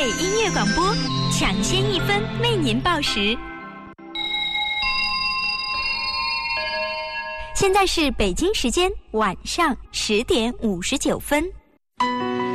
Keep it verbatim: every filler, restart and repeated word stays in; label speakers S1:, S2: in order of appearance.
S1: 音乐广播，抢先一分为您报时。现在是北京时间晚上十点五十九分。